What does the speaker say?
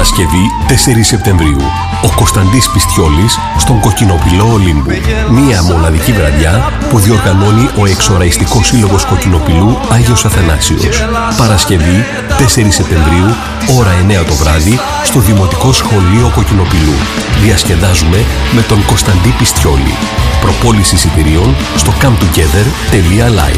Παρασκευή 4 Σεπτεμβρίου. Ο Κωνσταντής Πιστιόλης στον Κοκκινοπηλό Ολύμπου. Μία μοναδική βραδιά που διοργανώνει ο Εξοραϊστικός Σύλλογος Κοκκινοπηλού Άγιος Αθανάσιος. Παρασκευή 4 Σεπτεμβρίου, ώρα 9 το βράδυ, στο Δημοτικό Σχολείο Κοκκινοπηλού. Διασκεδάζουμε με τον Κωνσταντή Πιστιόλη. Προπόληση εισιτηρίων στο cometogether.live.